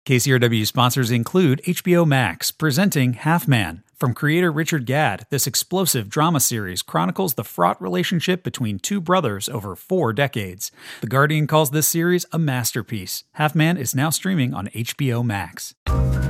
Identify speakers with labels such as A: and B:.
A: KCRW sponsors include HBO Max, presenting Half Man. From creator Richard Gadd, this explosive drama series chronicles the fraught relationship between two brothers over 4 decades. The Guardian calls this series a masterpiece. Half Man is now streaming on HBO Max.